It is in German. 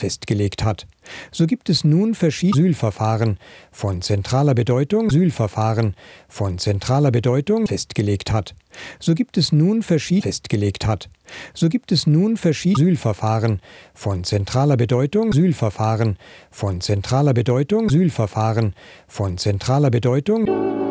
festgelegt hat. So gibt es nun verschiedene Asylverfahren von zentraler Bedeutung festgelegt hat. So gibt es nun verschiedene Asylverfahren von zentraler Bedeutung